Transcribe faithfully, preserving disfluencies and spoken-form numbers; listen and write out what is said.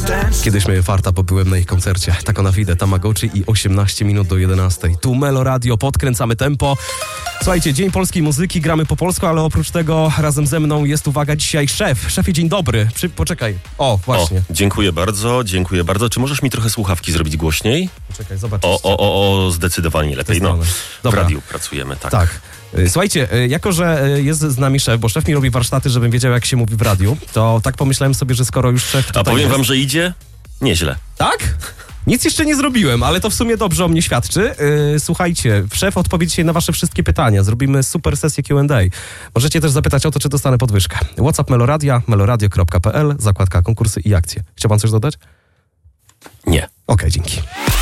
Kiedyś miałem farta, bo byłem na ich koncercie. Tako na fide, Tamagotchi i osiemnaście minut do jedenastej. Tu Melo Radio, podkręcamy tempo. Słuchajcie, Dzień Polskiej Muzyki, gramy po polsku, ale oprócz tego razem ze mną jest, uwaga, dzisiaj szef. Szefie, dzień dobry. Przy, poczekaj. O, właśnie. O, dziękuję bardzo, dziękuję bardzo. Czy możesz mi trochę słuchawki zrobić głośniej? Poczekaj, zobacz. O, o, o, o zdecydowanie lepiej. No, w radiu pracujemy, tak. Tak. Słuchajcie, jako że jest z nami szef, bo szef mi robi warsztaty, żebym wiedział, jak się mówi w radiu, to tak pomyślałem sobie, że skoro już szef tutaj A powiem jest... wam, że idzie nieźle. Tak? Nic jeszcze nie zrobiłem, ale to w sumie dobrze o mnie świadczy. Yy, słuchajcie, szef odpowie dzisiaj na wasze wszystkie pytania. Zrobimy super sesję Q and A. Możecie też zapytać o to, czy dostanę podwyżkę. WhatsApp Meloradia, meloradio kropka p l, zakładka konkursy i akcje. Chciał pan coś dodać? Nie. Okej, dzięki.